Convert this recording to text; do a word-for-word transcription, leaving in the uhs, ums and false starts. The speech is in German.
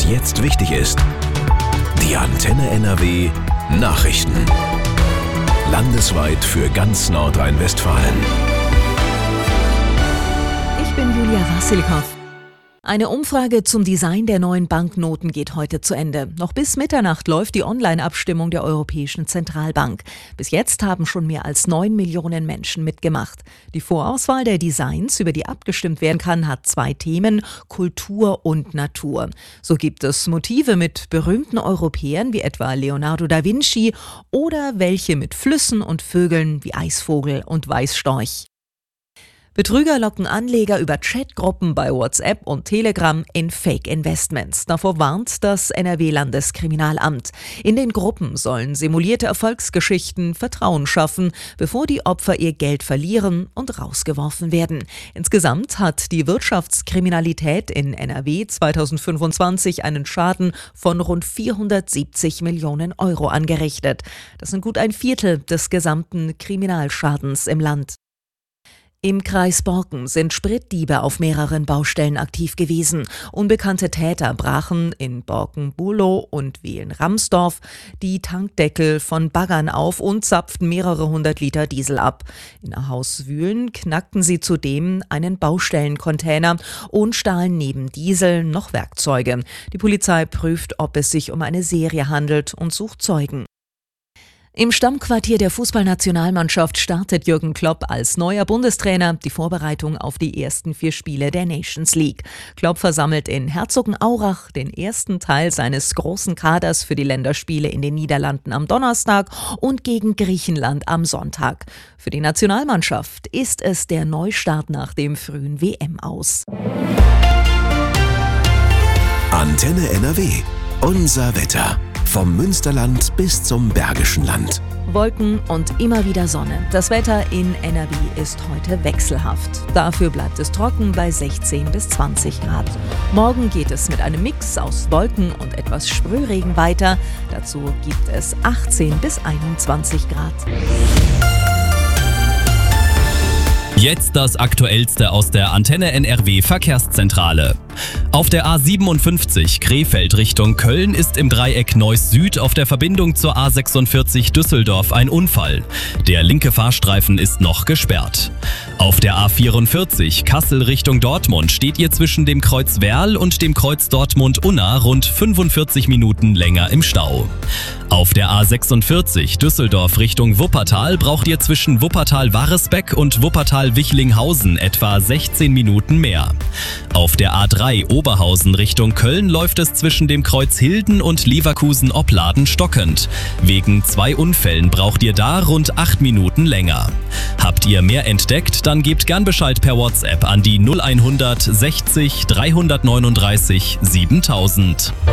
was jetzt wichtig ist. Die Antenne N R W Nachrichten. Landesweit für ganz Nordrhein-Westfalen. Ich bin Julia Wassilkow. Eine Umfrage zum Design der neuen Banknoten geht heute zu Ende. Noch bis Mitternacht läuft die Online-Abstimmung der Europäischen Zentralbank. Bis jetzt haben schon mehr als neun Millionen Menschen mitgemacht. Die Vorauswahl der Designs, über die abgestimmt werden kann, hat zwei Themen: Kultur und Natur. So gibt es Motive mit berühmten Europäern wie etwa Leonardo da Vinci oder welche mit Flüssen und Vögeln wie Eisvogel und Weißstorch. Betrüger locken Anleger über Chatgruppen bei WhatsApp und Telegram in Fake-Investments. Davor warnt das N R W-Landeskriminalamt. In den Gruppen sollen simulierte Erfolgsgeschichten Vertrauen schaffen, bevor die Opfer ihr Geld verlieren und rausgeworfen werden. Insgesamt hat die Wirtschaftskriminalität in N R W zweitausendfünfundzwanzig einen Schaden von rund vierhundertsiebzig Millionen Euro angerichtet. Das sind gut ein Viertel des gesamten Kriminalschadens im Land. Im Kreis Borken sind Spritdiebe auf mehreren Baustellen aktiv gewesen. Unbekannte Täter brachen in Borken-Bulow und Wehlen-Ramsdorf die Tankdeckel von Baggern auf und zapften mehrere hundert Liter Diesel ab. In Hauswühlen knackten sie zudem einen Baustellencontainer und stahlen neben Diesel noch Werkzeuge. Die Polizei prüft, ob es sich um eine Serie handelt und sucht Zeugen. Im Stammquartier der Fußballnationalmannschaft startet Jürgen Klopp als neuer Bundestrainer die Vorbereitung auf die ersten vier Spiele der Nations League. Klopp versammelt in Herzogenaurach den ersten Teil seines großen Kaders für die Länderspiele in den Niederlanden am Donnerstag und gegen Griechenland am Sonntag. Für die Nationalmannschaft ist es der Neustart nach dem frühen W M-Aus. Antenne N R W. Unser Wetter. Vom Münsterland bis zum Bergischen Land. Wolken und immer wieder Sonne. Das Wetter in N R W ist heute wechselhaft. Dafür bleibt es trocken bei sechzehn bis zwanzig Grad. Morgen geht es mit einem Mix aus Wolken und etwas Sprühregen weiter. Dazu gibt es achtzehn bis einundzwanzig Grad. Jetzt das Aktuellste aus der Antenne N R W Verkehrszentrale. Auf der A siebenundfünfzig Krefeld Richtung Köln ist im Dreieck Neuss Süd auf der Verbindung zur A sechsundvierzig Düsseldorf ein Unfall. Der linke Fahrstreifen ist noch gesperrt. Auf der A vierundvierzig Kassel Richtung Dortmund steht ihr zwischen dem Kreuz Werl und dem Kreuz Dortmund-Unna rund fünfundvierzig Minuten länger im Stau. Auf der A sechsundvierzig Düsseldorf Richtung Wuppertal braucht ihr zwischen Wuppertal-Waresbeck und Wuppertal-Wichlinghausen etwa sechzehn Minuten mehr. Auf der A drei Oberhausen Richtung Köln läuft es zwischen dem Kreuz Hilden und Leverkusen-Opladen stockend. Wegen zwei Unfällen braucht ihr da rund acht Minuten länger. Habt ihr mehr entdeckt, dann gebt gern Bescheid per WhatsApp an die null hundertsechzig dreihundertneununddreißig siebentausend.